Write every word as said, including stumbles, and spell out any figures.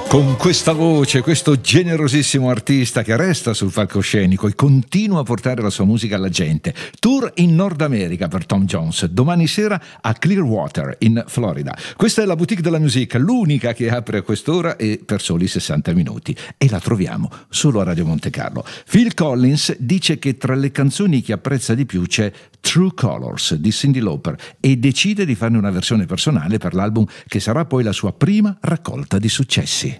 Con questa voce, questo generosissimo artista che resta sul palcoscenico e continua a portare la sua musica alla gente. Tour in Nord America per Tom Jones, domani sera a Clearwater in Florida. Questa è la Boutique della Musica, l'unica che apre a quest'ora e per soli sessanta minuti. E la troviamo solo a Radio Monte Carlo. Phil Collins dice che tra le canzoni che apprezza di più c'è True Colors di Cyndi Lauper e decide di farne una versione personale per l'album che sarà poi la sua prima raccolta di successi.